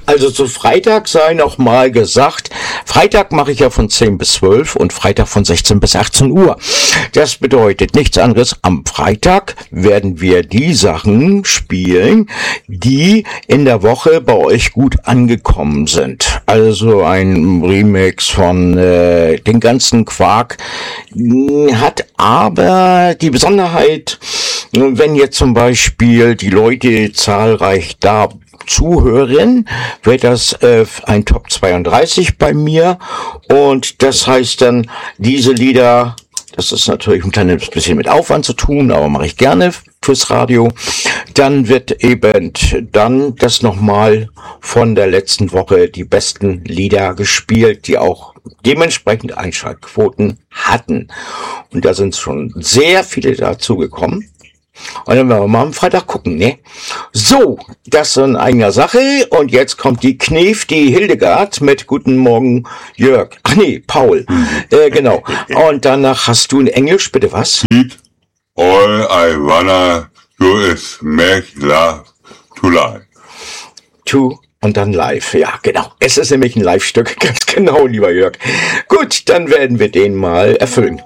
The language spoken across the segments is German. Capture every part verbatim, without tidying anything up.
Also zu Freitag sei noch mal gesagt, Freitag mache ich ja von zehn bis zwölf und Freitag von sechzehn bis achtzehn Uhr. Das bedeutet nichts anderes. Am Freitag werden wir die Sachen spielen, die in der Woche bei euch gut angekommen sind. Also ein Remix von äh, den ganzen Quark hat aber die Besonderheit, wenn jetzt zum Beispiel die Leute zahlreich da zuhören, wird das äh, ein Top zweiunddreißig bei mir und das heißt dann, diese Lieder, das ist natürlich ein kleines bisschen mit Aufwand zu tun, aber mache ich gerne fürs Radio, dann wird eben dann das nochmal von der letzten Woche die besten Lieder gespielt, die auch dementsprechend Einschaltquoten hatten. Und da sind schon sehr viele dazu gekommen. Und dann werden wir mal am Freitag gucken, ne? So, das in eigener Sache. Und jetzt kommt die Knef, die Hildegard mit Guten Morgen, Jörg. Ach nee, Paul. Äh, genau. Und danach hast du in Englisch, bitte was? All I wanna do is make love to life. To und dann live. Ja, genau. Es ist nämlich ein Live-Stück. Ganz genau, lieber Jörg. Gut, dann werden wir den mal erfüllen.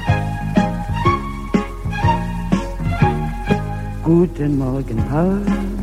Guten Morgen, Paul.